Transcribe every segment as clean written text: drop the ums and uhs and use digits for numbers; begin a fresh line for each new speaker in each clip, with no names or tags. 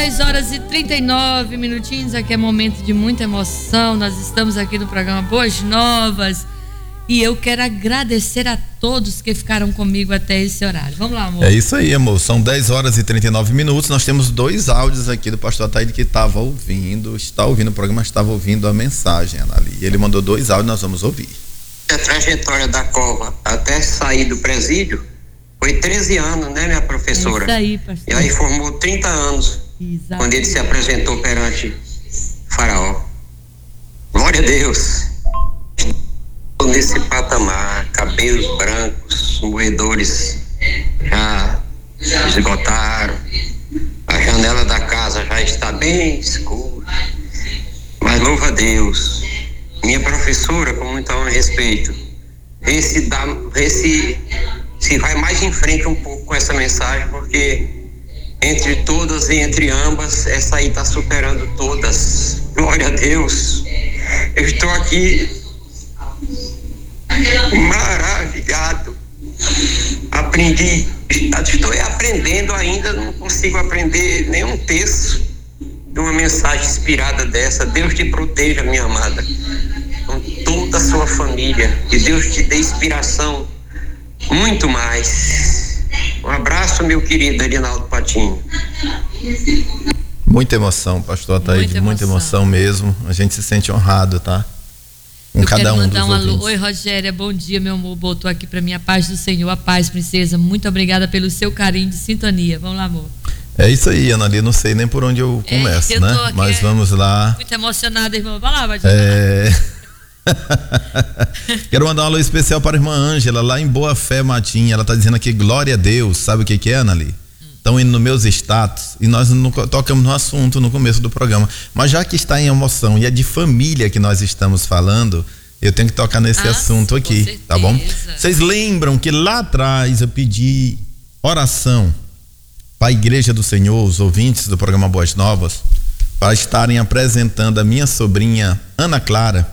10h39, aqui é momento de muita emoção. Nós estamos aqui no programa Boas Novas e eu quero agradecer a todos que ficaram comigo até esse horário. Vamos lá, amor.
É isso aí, amor. São 10h39. Nós temos 2 áudios aqui do pastor Ataíde que está ouvindo o programa, estava ouvindo a mensagem ali. Ele mandou 2 áudios, nós vamos ouvir.
A trajetória da Cova até sair do presídio foi 13 anos, né, minha professora?
É isso aí, pastor.
E aí formou 30 anos. Exato. Quando ele se apresentou perante Faraó. Glória a Deus. Nesse patamar, cabelos brancos, moedores já esgotaram, a janela da casa já está bem escura, mas louva a Deus. Minha professora, com muita honra e respeito, vê se vai mais em frente um pouco com essa mensagem, porque entre todas e entre ambas, essa aí está superando todas. Glória a Deus. Eu estou aqui maravilhado. Estou aprendendo ainda, não consigo aprender nenhum texto de uma mensagem inspirada dessa. Deus te proteja, minha amada, com toda a sua família, que Deus te dê inspiração muito mais. Um abraço, meu querido Arinaldo Patinho.
Muita emoção, pastor Ataíde, muita emoção mesmo. A gente se sente honrado, tá?
Eu quero mandar um alô. Oi, Rogéria, bom dia, meu amor. Botou aqui pra mim a paz do Senhor, a paz, princesa. Muito obrigada pelo seu carinho de sintonia. Vamos lá, amor.
É isso aí, Ana Lia. Não sei nem por onde eu começo, né? Mas vamos lá.
Muito emocionada, irmã. Vai lá, vai.
Quero mandar um alô especial para a irmã Ângela, lá em Boa Fé, Matinha. Ela tá dizendo aqui, glória a Deus. Sabe o que é, Ana Lia? Estão indo nos meus status e nós não tocamos no assunto no começo do programa, mas já que está em emoção e é de família que nós estamos falando, eu tenho que tocar nesse assunto aqui, tá bom? Vocês lembram que lá atrás eu pedi oração para a Igreja do Senhor, os ouvintes do programa Boas Novas, para estarem apresentando a minha sobrinha Ana Clara,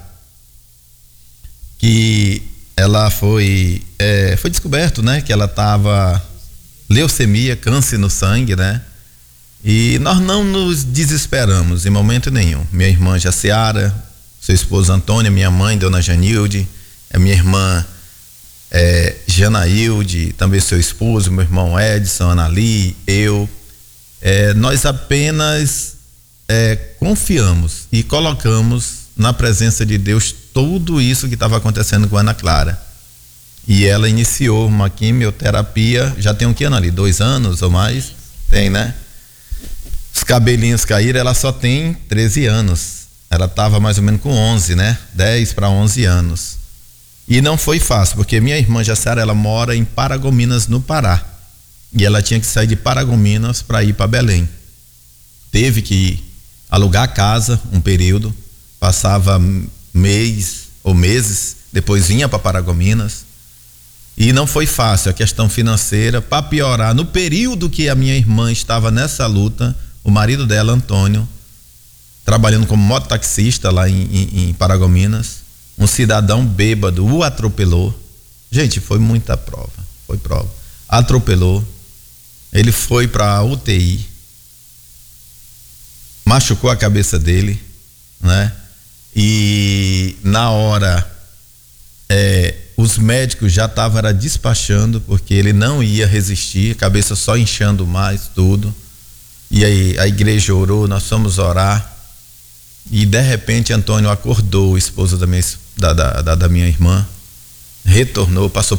que ela foi descoberto, né, que ela estava leucemia, câncer no sangue, né? E nós não nos desesperamos em momento nenhum. Minha irmã Jaciara, seu esposo Antônio, minha mãe, Dona Janilde, a minha irmã Janailde, também seu esposo, meu irmão Edson, Anali, eu. Nós apenas confiamos e colocamos na presença de Deus tudo isso que estava acontecendo com a Ana Clara. E ela iniciou uma quimioterapia, já tem um que ano ali? 2 anos ou mais? Tem, né? Os cabelinhos caíram, ela só tem 13 anos. Ela estava mais ou menos com 11, né? 10 para 11 anos. E não foi fácil, porque minha irmã Jaciara, ela mora em Paragominas, no Pará. E ela tinha que sair de Paragominas para ir para Belém. Teve que alugar a casa um período, passava mês ou meses, depois vinha para Paragominas. E não foi fácil a questão financeira. Para piorar, no período que a minha irmã estava nessa luta, o marido dela, Antônio, trabalhando como mototaxista lá em Paragominas, um cidadão bêbado o atropelou. Gente, foi muita prova, foi prova. Atropelou, ele foi para a UTI, machucou a cabeça dele, né? E na hora os médicos já estavam despachando, porque ele não ia resistir, a cabeça só inchando mais, tudo. E aí a igreja orou, nós fomos orar, e de repente Antônio acordou, o esposo da minha irmã, retornou, passou